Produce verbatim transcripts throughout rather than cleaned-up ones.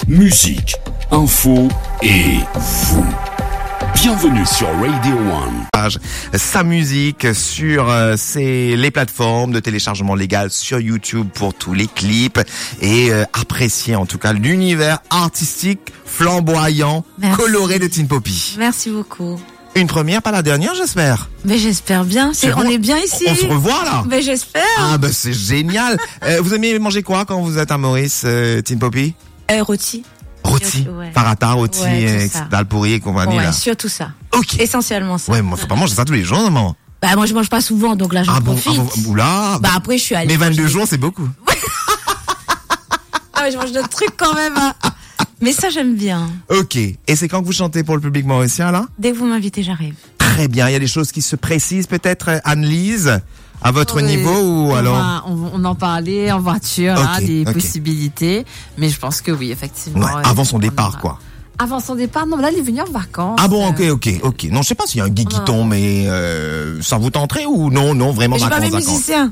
musique, info et vous. Bienvenue sur Radio One. Sa musique sur euh, c'est les plateformes de téléchargement légal sur YouTube pour tous les clips et euh, apprécier en tout cas l'univers artistique flamboyant, Merci. coloré de Tin Poppy. Merci beaucoup. Une première, pas la dernière, j'espère. Mais j'espère bien. C'est, on est bien ici. On se revoit là. Mais j'espère. Ah ben c'est génial. euh, vous aimez manger quoi quand vous êtes à Maurice, euh, Tin Poppy? Euh, rôti. Rôti, ouais. Farata, rôti, ouais, dalpouri et compagnie ouais, là. surtout ça. Ok. Essentiellement ça. Ouais, moi faut pas manger ça tous les jours, non? Bah moi je mange pas souvent, donc là j'en ah bon, profite. Ah bon, oula. Bah après je suis allée. Mais vingt-deux jours c'est beaucoup. Ah mais je mange d'autres trucs quand même. Hein. Mais ça j'aime bien. Ok. Et c'est quand que vous chantez pour le public mauricien là? Dès que vous m'invitez, j'arrive. Très bien. Il y a des choses qui se précisent peut-être, Anne-Lise, à votre oui, niveau ou on alors va, on, on en parlait en voiture, okay, là, des okay. possibilités. Mais je pense que oui, effectivement. Ouais, avant son départ, va... quoi. Avant son départ, non, là, il est venu en vacances. Ah bon, ok, ok, ok. Non, je sais pas s'il y a un gig qui tombe, mais euh, ça vous tenterait ou non, non, vraiment mais vacances, j'ai pas mes musiciens.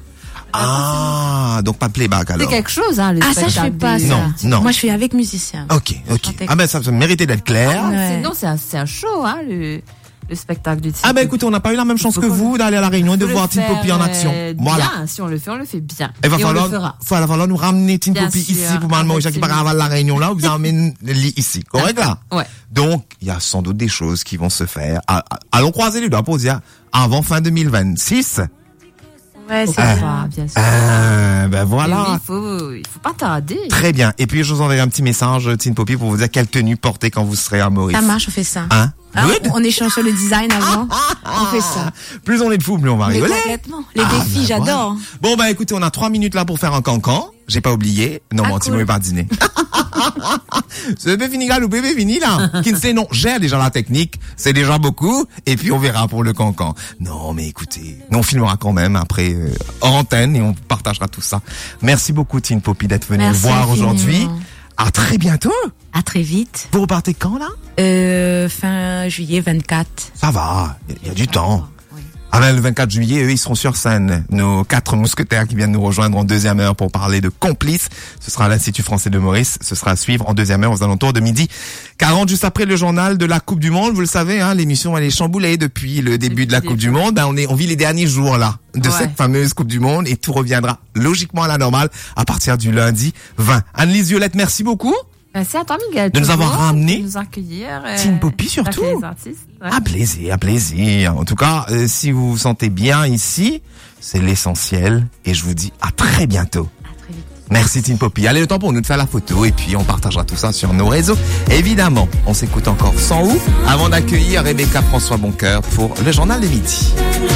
Ah, donc pas de playback alors. C'est quelque chose, hein, le Ah, ça, je fais pas, ça. Non, non. Moi, je suis avec musiciens. Ok, ok. Ah, ben, ça, ça méritait d'être clair. Ah, ouais. Non, c'est un, c'est un show, hein, le, le spectacle du Tin Ah, ben, écoutez, on n'a pas eu la même chance que vous d'aller à la Réunion et de voir Tin Poppy en action. Voilà. Bien, si on le fait, on le fait bien. Il va falloir, il va falloir nous ramener Tin Poppy ici pour mal manger qui part à la Réunion là, vous emmènez ici. Correct, là? Ouais. Donc, il y a sans doute des choses qui vont se faire. Allons croiser les doigts pour dire avant fin deux mille vingt-six. Ouais, c'est euh, ça. Bien sûr. Euh, ben voilà. Oui, il faut, il faut pas tarder. Très bien. Et puis, je vous enverrai un petit message, Tin Poppy, pour vous dire quelle tenue porter quand vous serez à Maurice. Ça marche, on fait ça. Hein? Ah, on, on échange sur le design avant. On fait ça. Plus on est de fous, plus on va rigoler. Complètement. Les ah, défis, ben j'adore. Voilà. Bon, bah, écoutez, on a trois minutes là pour faire un cancan. J'ai pas oublié. Non, ah, mon Timo est pas dîner. C'est bébé fini là, le bébé fini là. Qui ne sait non, j'ai déjà la technique. C'est déjà beaucoup. Et puis, on verra pour le cancan. Non, mais écoutez, nous, on filmera quand même après, euh, hors antenne et on partagera tout ça. Merci beaucoup, Tin Poppy, d'être venu nous voir aujourd'hui. À très bientôt. À très vite. Vous repartez quand, là? Euh, fin juillet vingt-quatre. Ça va. Il y a du temps. Oui. Ah ben, le vingt-quatre juillet, eux, ils seront sur scène. Nos quatre mousquetaires qui viennent nous rejoindre en deuxième heure pour parler de Complices. Ce sera à l'Institut français de Maurice. Ce sera à suivre en deuxième heure aux alentours de midi quarante, juste après le journal de la Coupe du Monde. Vous le savez, hein, l'émission, elle est chamboulée depuis le début de la Coupe du Monde. Ben, on est, on vit les derniers jours, là, de ouais. cette fameuse Coupe du Monde et tout reviendra logiquement à la normale à partir du lundi vingt. Anne-Lise Violette, merci beaucoup. Merci à toi, Miguel. De nous avoir ramené. De nous accueillir. Euh, Tin Poppy surtout. Les artistes, ouais. À plaisir, à plaisir. En tout cas, euh, si vous vous sentez bien ici, c'est l'essentiel. Et je vous dis à très bientôt. À très vite. Merci Tin Poppy. Allez, le temps pour nous de faire la photo et puis on partagera tout ça sur nos réseaux. Évidemment, on s'écoute encore sans ou avant d'accueillir Rebecca François Boncoeur pour le journal de midi.